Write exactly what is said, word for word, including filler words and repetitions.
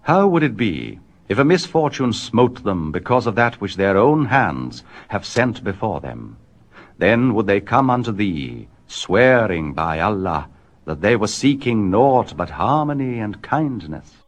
How would it be if a misfortune smote them because of that which their own hands have sent before them? Then would they come unto thee, swearing by Allah that they were seeking naught but harmony and kindness.